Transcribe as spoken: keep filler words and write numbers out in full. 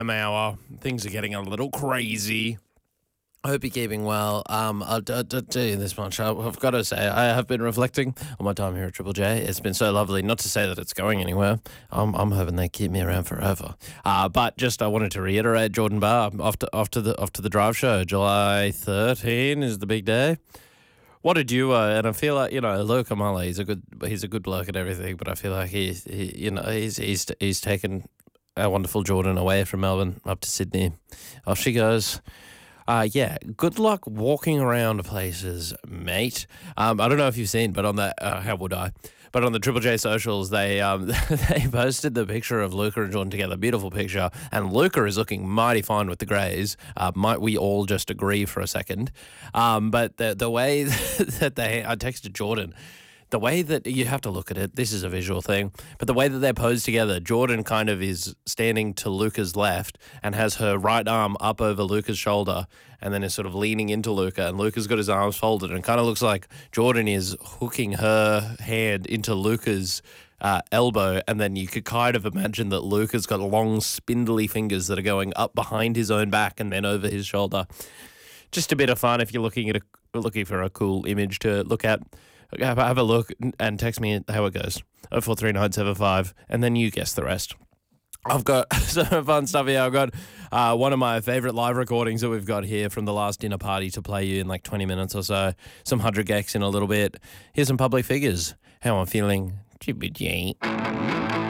hour. Things are getting a little crazy. I hope you're keeping well. Um, I'll, I'll, I'll tell you this much. I- I've got to say, I have been reflecting on my time here at Triple J. It's been so lovely. Not to say that it's going anywhere. I'm, I'm hoping they keep me around forever. Uh, but just I wanted to reiterate, Jordan Barr, off to, off to the off to the drive show. July thirteenth is the big day. What a duo, and I feel like, you know, Luke Amala, he's a good he's a good bloke at everything, but I feel like he's he, you know he's he's he's taken our wonderful Jordan away from Melbourne up to Sydney. Off she goes. Uh, yeah, good luck walking around places, mate. Um, I don't know if you've seen, but on that, uh, how would I? But on the Triple J socials, they um, they posted the picture of Luca and Jordan together. Beautiful picture. And Luca is looking mighty fine with the greys. Uh, might we all just agree for a second? Um, but the the way that they, I texted Jordan, the way that you have to look at it, this is a visual thing, but the way that they're posed together, Jordan kind of is standing to Luca's left and has her right arm up over Luca's shoulder and then is sort of leaning into Luca, and Luca's got his arms folded, and it kind of looks like Jordan is hooking her hand into Luca's uh, elbow, and then you could kind of imagine that Luca's got long spindly fingers that are going up behind his own back and then over his shoulder. Just a bit of fun if you're looking at a, looking for a cool image to look at. Have have a look and text me how it goes. oh four three nine seven five, and then you guess the rest. I've got some fun stuff here. I've got uh, one of my favourite live recordings that we've got here from the last dinner party to play you in like twenty minutes or so. Some one hundred gex in a little bit. Here's some public figures. How I'm feeling. Triple J.